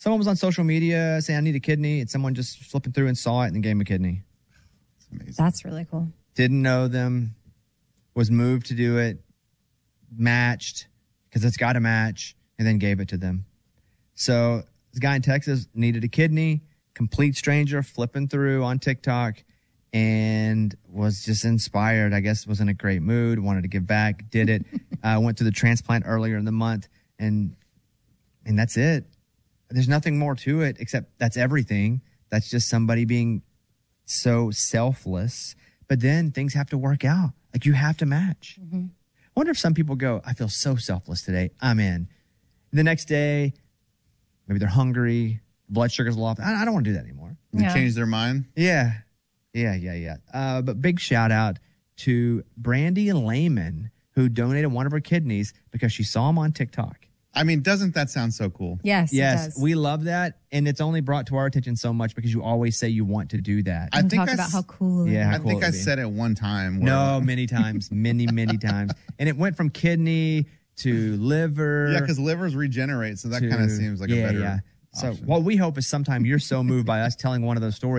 Someone was on social media saying, I need a kidney, and someone just flipping through and saw it and then gave him a kidney. That's amazing. That's really cool. Didn't know them, was moved to do it, matched, because it's got to match, and then gave it to them. So this guy in Texas needed a kidney, complete stranger, flipping through on TikTok, and was just inspired. I guess was in a great mood, wanted to give back, did it. Went to the transplant earlier in the month, and that's it. There's nothing more to it except that's everything. That's just somebody being so selfless. But then things have to work out. Like you have to match. I wonder if some people go, I feel so selfless today. I'm in. The next day, maybe they're hungry, blood sugar's low. I don't want to do that anymore. They change their mind? Yeah. But big shout out to Brandy Lehman, who donated one of her kidneys because she saw him on TikTok. I mean, doesn't that sound so cool? Yes, it does. We love that. And it's only brought to our attention so much because you always say you want to do that. I think talk about how cool it is. Yeah, I think I said it one time. No, many times. Many times. And it went from kidney to liver. Yeah, because livers regenerate. So that kind of seems like a better So what we hope is sometime you're so moved by us telling one of those stories